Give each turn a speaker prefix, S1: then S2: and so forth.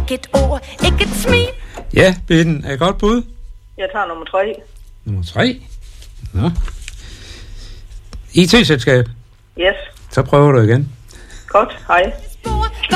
S1: Ikke et ord, ikke et smil.
S2: Ja, Bitten, er godt bud?
S3: Jeg tager nummer 3.
S2: Nummer 3? Nå. IT-selskab.
S3: Yes.
S2: Så prøver du igen.
S3: Godt, hej.